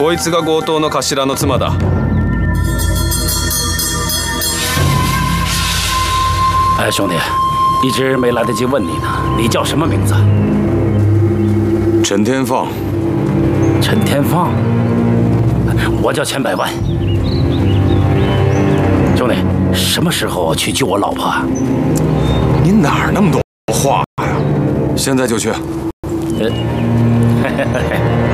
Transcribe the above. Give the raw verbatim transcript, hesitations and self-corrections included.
こいつが強盗の頭の妻だ。 哎，兄弟，一直没来得及问你呢，你叫什么名字？ 陈天放。 陈天放。我叫钱百万。兄弟，什么时候去救我老婆啊？ 你哪儿那么多话呀？现在就去。 呃，嘿嘿嘿。